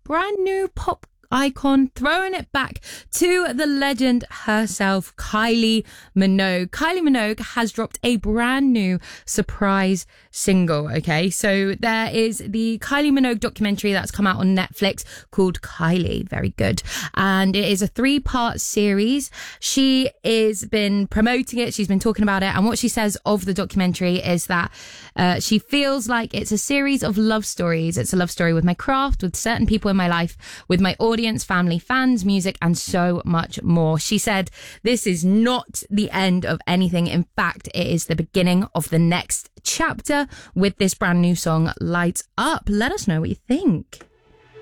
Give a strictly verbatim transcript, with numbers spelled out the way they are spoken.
brand new pop icon, throwing it back to the legend herself, Kylie Minogue. Kylie Minogue has dropped a brand new surprise single, okay? So there is the Kylie Minogue documentary that's come out on Netflix called Kylie, very good. And it is a three-part series. She has been promoting it, she's been talking about it, and what she says of the documentary is that uh, she feels like it's a series of love stories. It's a love story with my craft, with certain people in my life, with my audience, family, fans, music, and so much more. She said, this is not the end of anything. In fact, it is the beginning of the next chapter with this brand new song, Lights Up. Let us know what you think.